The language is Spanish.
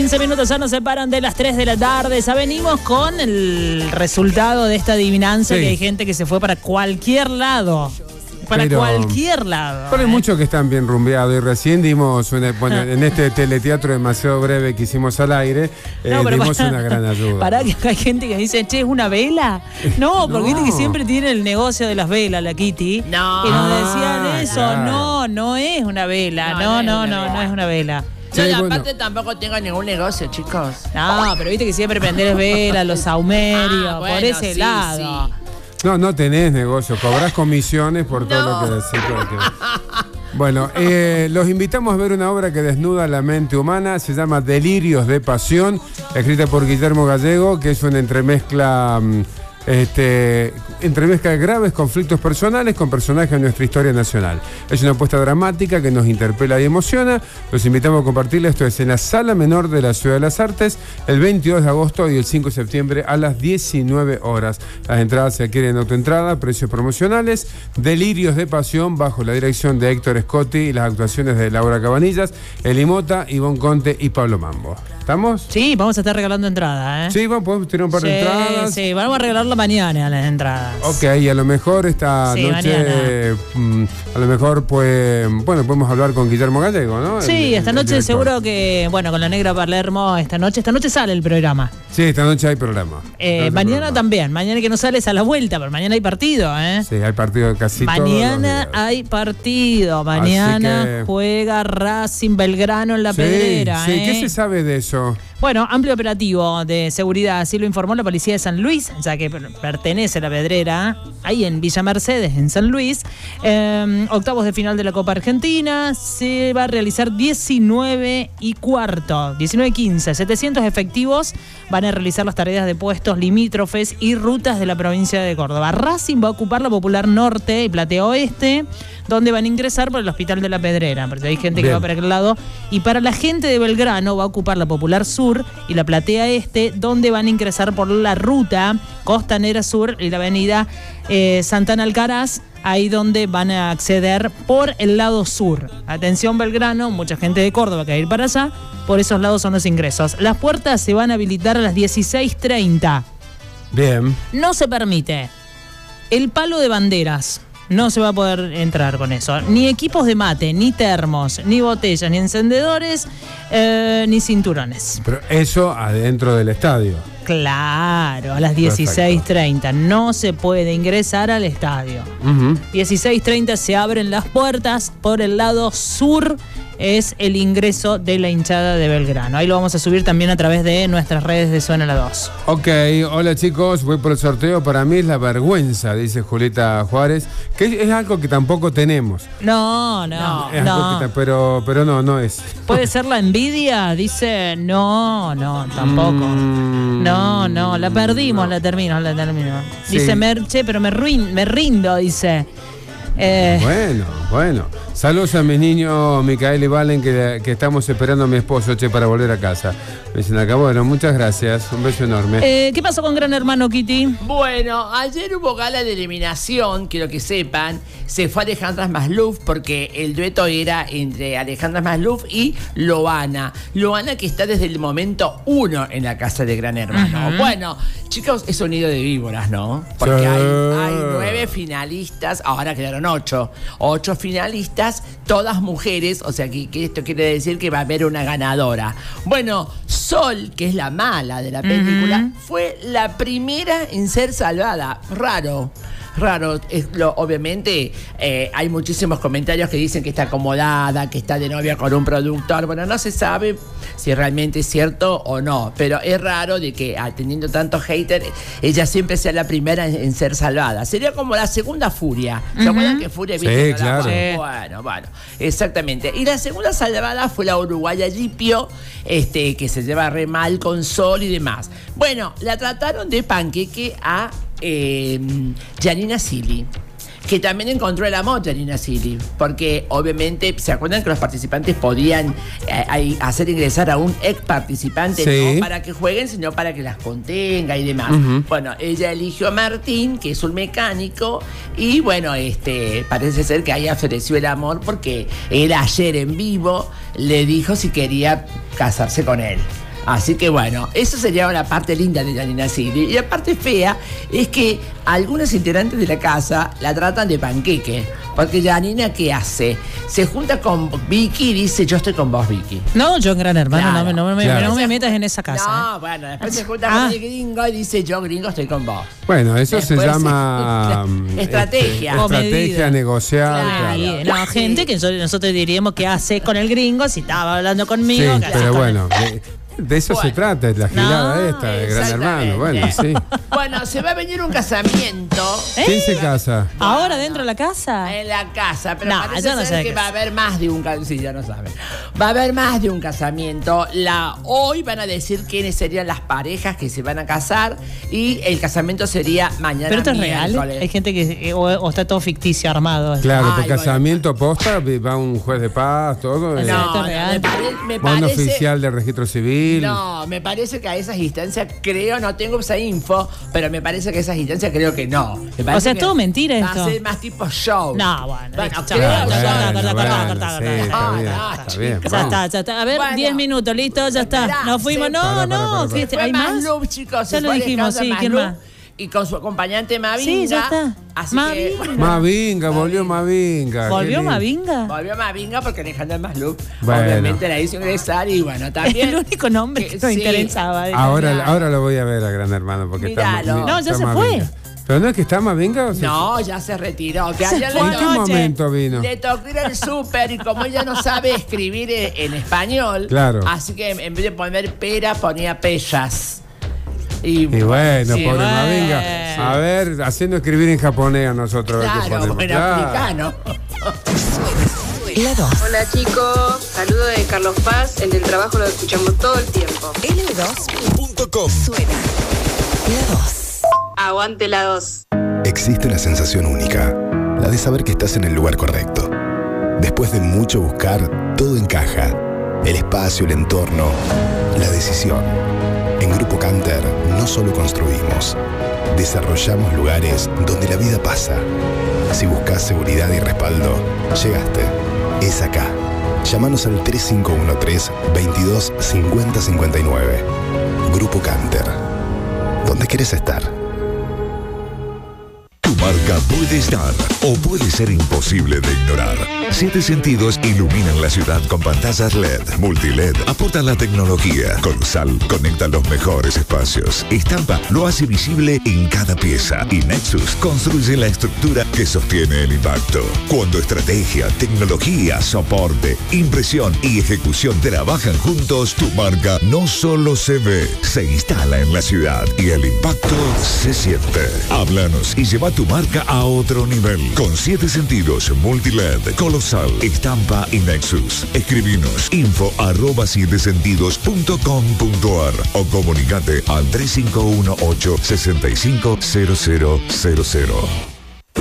15 minutos ya nos separan de las 3 de la tarde. Ya venimos con el resultado de esta adivinanza, sí. Que hay gente que se fue para cualquier lado. Cualquier lado. Pero hay muchos que están bien rumbeados. Y recién dimos en este teleteatro demasiado breve que hicimos al aire, dimos una gran ayuda. Pará, que hay gente que dice, che, ¿es una vela? No, porque viste que siempre tiene el negocio de las velas, la Kitty. No. Que nos decían eso. Claro. No es una vela. No es una vela. No, y aparte tampoco tengo ningún negocio, chicos. No, pero viste que siempre prendés velas, los saumerios, por ese lado. Sí. No tenés negocio, cobrás comisiones por todo lo que decís. Bueno, los invitamos a ver una obra que desnuda la mente humana, se llama Delirios de Pasión, escrita por Guillermo Gallego, que es una entremezcla de graves conflictos personales con personajes de nuestra historia nacional. Es una apuesta dramática que nos interpela y emociona. Los invitamos a compartirla. Esto es en la Sala Menor de la Ciudad de las Artes, el 22 de agosto y el 5 de septiembre a las 19 horas. Las entradas se adquieren en autoentrada, precios promocionales. Delirios de Pasión, bajo la dirección de Héctor Scotti y las actuaciones de Laura Cabanillas, Eli Mota, Ivonne Conte y Pablo Mambo. ¿Estamos? Sí, vamos a estar regalando entradas, Sí, podemos tener un par de entradas. Sí, vamos a regalarla mañana las entradas. Ok, y a lo mejor esta noche, a lo mejor pues, podemos hablar con Guillermo Gallego, ¿no? Sí, esta noche seguro que, con la Negra Palermo, esta noche sale el programa. Sí, esta noche hay programa. Mañana también, mañana que no sale es a la vuelta, pero mañana hay partido, Sí, hay partido casi mañana hay partido, mañana juega Racing Belgrano en La Pedrera. Sí, ¿qué se sabe de eso? Bueno, amplio operativo de seguridad, así lo informó la policía de San Luis, ya que pertenece a La Pedrera, ahí en Villa Mercedes, en San Luis. Octavos de final de la Copa Argentina, se va a realizar 19:15. 700 efectivos van a realizar las tareas de puestos limítrofes y rutas de la provincia de Córdoba. Racing va a ocupar la Popular Norte y Platea Oeste, donde van a ingresar por el Hospital de La Pedrera, porque hay gente que va para aquel lado. Y para la gente de Belgrano va a ocupar la Popular Sur y la Platea Este, donde van a ingresar por la ruta Costanera Sur y la avenida Santana Alcaraz, ahí donde van a acceder por el lado sur. Atención Belgrano, mucha gente de Córdoba que va a ir para allá, por esos lados son los ingresos. Las puertas se van a habilitar a las 16:30. Bien. No se permite el palo de banderas. No se va a poder entrar con eso. Ni equipos de mate, ni termos, ni botellas, ni encendedores, ni cinturones. Pero eso adentro del estadio. Claro, a las 16:30. No se puede ingresar al estadio. 16:30 se abren las puertas. Por el lado sur es el ingreso de la hinchada de Belgrano. Ahí lo vamos a subir también a través de nuestras redes de Suena la 2. Ok, hola chicos, voy por el sorteo. Para mí es la vergüenza, dice Julieta Juárez, que es algo que tampoco tenemos. No. Pero no es. ¿Puede ser la envidia? Dice, no, tampoco. No, la perdimos, la termino. Dice, sí. Pero me rindo, dice. Bueno. Saludos a mis niños Micael y Valen que estamos esperando a mi esposo, para volver a casa. Me dicen acá, bueno, muchas gracias, un beso enorme. ¿Qué pasó con Gran Hermano, Kitty? Bueno, ayer hubo gala de eliminación, quiero que sepan. Se fue Alejandra Masluf porque el dueto era entre Alejandra Masluf y Loana. Loana que está desde el momento 1 en la casa de Gran Hermano. Bueno, chicos, es un nido de víboras, ¿no? Porque hay 9 finalistas, ahora quedaron 8. 8 finalistas, todas mujeres, o sea que esto quiere decir que va a haber una ganadora. Bueno, Sol, que es la mala de la película, fue la primera en ser salvada. Raro. Obviamente hay muchísimos comentarios que dicen que está acomodada, que está de novia con un productor. Bueno, no se sabe si realmente es cierto o no, pero es raro de que teniendo tantos haters, ella siempre sea la primera en ser salvada. Sería como la segunda Furia. ¿Se acuerdan que Furia vino? Sí, claro. Bueno, exactamente. Y la segunda salvada fue la uruguaya Gipio, que se lleva re mal con Sol y demás. Bueno, la trataron de panqueque a Janina Silly, que también encontró el amor Janina Silly, porque obviamente se acuerdan que los participantes podían hacer ingresar a un ex participante, no para que jueguen, sino para que las contenga y demás. Bueno, ella eligió a Martín, que es un mecánico, y bueno, parece ser que ahí ofreció el amor porque él ayer en vivo le dijo si quería casarse con él. Así que bueno, eso sería la parte linda de Janina Sigri. Y la parte fea es que algunos integrantes de la casa la tratan de panqueque. Porque Janina, ¿qué hace? Se junta con Vicky y dice, yo estoy con vos, Vicky. No, yo en Gran Hermano, Claro. no me metas en esa casa. No, bueno, después se junta con el gringo y dice, yo gringo estoy con vos. Bueno, eso Después se llama estrategia. estrategia negociar. Claro. Sí, no, gente que nosotros diríamos que hace con el gringo si estaba hablando conmigo. Sí, ¿qué hace pero con bueno, de eso se trata, la gilada No, esta, de Gran exactamente. Hermano. Bueno, sí. Bueno, se va a venir un casamiento ¿Quién se casa? ¿Ahora dentro de la casa? en la casa, pero No, parece yo no ser sé que qué va a haber más de un casamiento. Sí, ya no saben. Va a haber más de un casamiento. Hoy van a decir quiénes serían las parejas que se van a casar y el casamiento sería mañana. ¿Pero esto es real? miércoles. Hay gente que o está todo ficticio, armado. Claro, Ay, porque bueno. casamiento posta, va un juez de paz, todo. Exacto. No, Esto es real. me Va un parece. oficial de registro civil. No, me parece que a esas instancias creo, no tengo esa info, pero me parece que a esas instancias creo que no. Me parece O sea, es que todo mentira va esto. a ser más tipo show. No, bueno. Bueno, chao, creo corta, yo. corta, Bueno, corta, bueno, corta, sí, corta. está bien, Ah, está bien. Ya vamos. está, ya está. A ver, Bueno. 10 minutos, listo, ya está. Esperá, Nos fuimos. se- No, Para, no. para. ¿Qué- Fue ¿Hay más? Loop, chicos. Ya se lo fue dijimos, Alejandra sí. ¿Quién Maslub más? Y con su acompañante Mavinga. Sí, ya está. Así Mavinga. que, Mavinga, volvió Mavinga. ¿Volvió qué lindo. Mavinga? volvió Mavinga porque Alejandra Maslub Bueno. obviamente la hizo ingresar y bueno, también. Es el único nombre que nos sí. interesaba. Ahora lo voy a ver a Gran Hermano porque Míralo. No, ya está se Mavinga. fue. Pero no es que está Mavinga o No, ya se retiró. Que Se ayer fue ¿En le qué anoche. momento vino? Le tocó ir al súper y como ella no sabe escribir en español, Claro. así que en vez de poner pera ponía pellas. Y bueno, sí, pobre bueno. Mavinga. A ver, haciendo escribir en japonés a nosotros. a ver qué claro, ponemos. bueno, Claro. africano. La 2. Hola chicos, saludo de Carlos Paz, en el trabajo lo escuchamos todo el tiempo. L2.com. Suena. La 2. Aguante la 2. Existe una sensación única, la de saber que estás en el lugar correcto. Después de mucho buscar, todo encaja. El espacio, el entorno, la decisión. En Grupo Canter no solo construimos, desarrollamos lugares donde la vida pasa. Si buscas seguridad y respaldo, llegaste. Es acá. Llámanos al 3513 22 50 59. Grupo Canter. ¿Dónde querés estar? Tu marca puede estar o puede ser imposible de ignorar. 7 Sentidos iluminan la ciudad con pantallas LED, multiled, aportan la tecnología. Colosal conecta los mejores espacios. Estampa lo hace visible en cada pieza. Y Nexus construye la estructura que sostiene el impacto. Cuando estrategia, tecnología, soporte, impresión y ejecución trabajan juntos, tu marca no solo se ve, se instala en la ciudad y el impacto se siente. Háblanos y lleva tu marca a otro nivel. Con 7 Sentidos, multiled, Colosal, Estampa y Nexus. Escribinos info@7sentidos.com.ar o comunicate al 3518 650000.